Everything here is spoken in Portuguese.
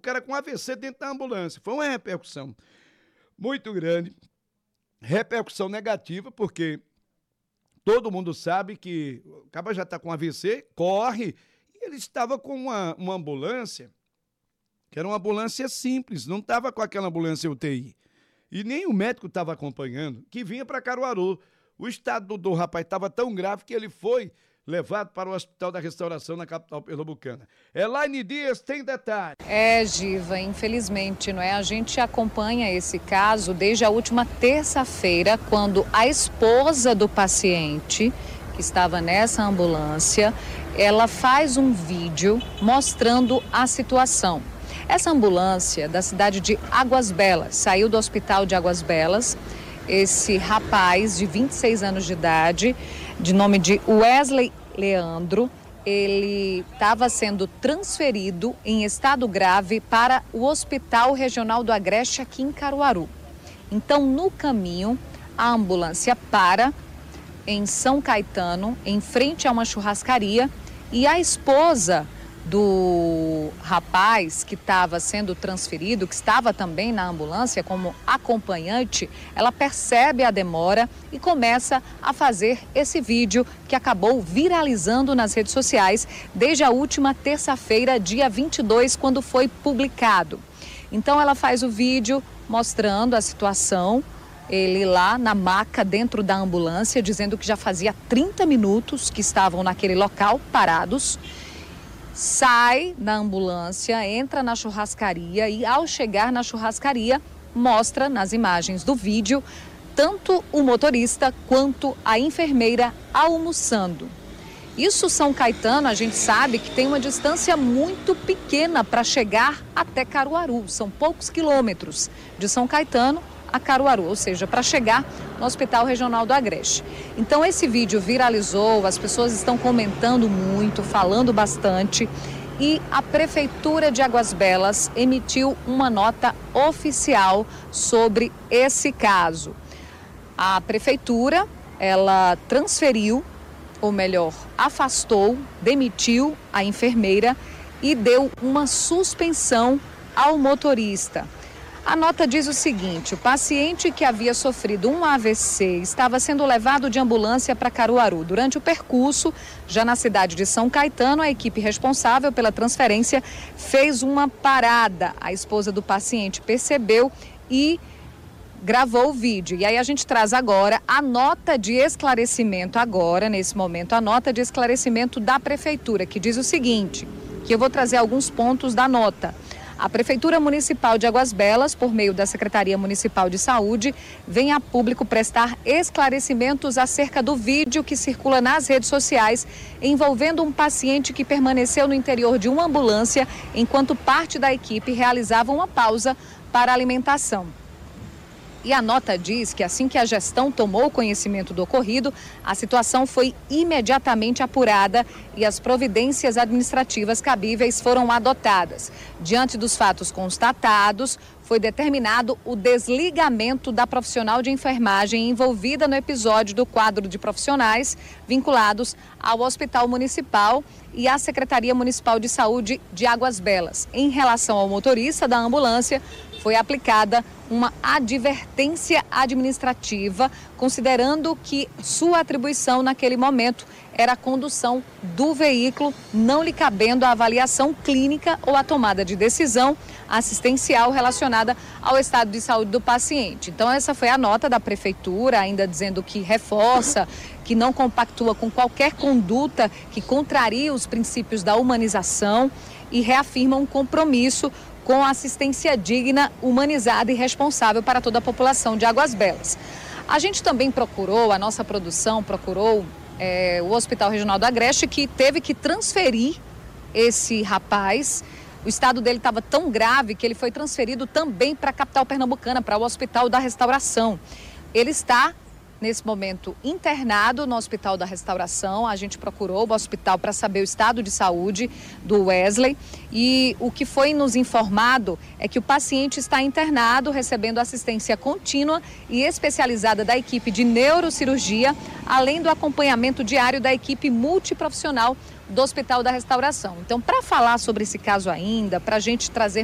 cara com AVC dentro da ambulância. Foi uma repercussão muito grande, repercussão negativa, porque todo mundo sabe que o cara já está com AVC, corre, e ele estava com uma ambulância, que era uma ambulância simples, não estava com aquela ambulância UTI. E nem o médico estava acompanhando, que vinha para Caruaru. O estado do rapaz estava tão grave que ele foi levado para o Hospital da Restauração na capital pernambucana. Elaine Dias tem detalhe. Giva, infelizmente, não é? A gente acompanha esse caso desde a última terça-feira, quando a esposa do paciente, que estava nessa ambulância, ela faz um vídeo mostrando a situação. Essa ambulância da cidade de Águas Belas, saiu do hospital de Águas Belas. Esse rapaz de 26 anos de idade, de nome de Wesley Leandro, ele estava sendo transferido em estado grave para o Hospital Regional do Agreste aqui em Caruaru. Então, no caminho, a ambulância para em São Caetano, em frente a uma churrascaria, e a esposa do rapaz que estava sendo transferido, que estava também na ambulância como acompanhante, ela percebe a demora e começa a fazer esse vídeo que acabou viralizando nas redes sociais desde a última terça-feira, dia 22, quando foi publicado. Então ela faz o vídeo mostrando a situação, ele lá na maca dentro da ambulância, dizendo que já fazia 30 minutos que estavam naquele local parados. Sai da ambulância, entra na churrascaria e, ao chegar na churrascaria, mostra nas imagens do vídeo tanto o motorista quanto a enfermeira almoçando. Isso, São Caetano, a gente sabe que tem uma distância muito pequena para chegar até Caruaru. São poucos quilômetros de São Caetano a Caruaru, ou seja, para chegar no Hospital Regional do Agreste. Então esse vídeo viralizou, as pessoas estão comentando muito, falando bastante, e a Prefeitura de Águas Belas emitiu uma nota oficial sobre esse caso. A Prefeitura, ela transferiu, ou melhor, afastou, demitiu a enfermeira e deu uma suspensão ao motorista. A nota diz o seguinte: o paciente que havia sofrido um AVC estava sendo levado de ambulância para Caruaru. Durante o percurso, já na cidade de São Caetano, a equipe responsável pela transferência fez uma parada. A esposa do paciente percebeu e gravou o vídeo. E aí a gente traz agora a nota de esclarecimento nesse momento, a nota de esclarecimento da Prefeitura, que diz o seguinte, que eu vou trazer alguns pontos da nota. A Prefeitura Municipal de Águas Belas, por meio da Secretaria Municipal de Saúde, vem a público prestar esclarecimentos acerca do vídeo que circula nas redes sociais envolvendo um paciente que permaneceu no interior de uma ambulância enquanto parte da equipe realizava uma pausa para alimentação. E a nota diz que assim que a gestão tomou conhecimento do ocorrido, a situação foi imediatamente apurada e as providências administrativas cabíveis foram adotadas. Diante dos fatos constatados, foi determinado o desligamento da profissional de enfermagem envolvida no episódio do quadro de profissionais vinculados ao Hospital Municipal e à Secretaria Municipal de Saúde de Águas Belas. Em relação ao motorista da ambulância, foi aplicada uma advertência administrativa, considerando que sua atribuição naquele momento era a condução do veículo, não lhe cabendo a avaliação clínica ou a tomada de decisão assistencial relacionada ao estado de saúde do paciente. Então essa foi a nota da Prefeitura, ainda dizendo que reforça, que não compactua com qualquer conduta que contraria os princípios da humanização e reafirma um compromisso com assistência digna, humanizada e responsável para toda a população de Águas Belas. A gente também procurou, a nossa produção procurou o Hospital Regional do Agreste, que teve que transferir esse rapaz. O estado dele estava tão grave que ele foi transferido também para a capital pernambucana, para o Hospital da Restauração. Ele está, nesse momento, internado no Hospital da Restauração. A gente procurou o hospital para saber o estado de saúde do Wesley e o que foi nos informado é que o paciente está internado, recebendo assistência contínua e especializada da equipe de neurocirurgia, além do acompanhamento diário da equipe multiprofissional do Hospital da Restauração. Então, para falar sobre esse caso ainda, para a gente trazer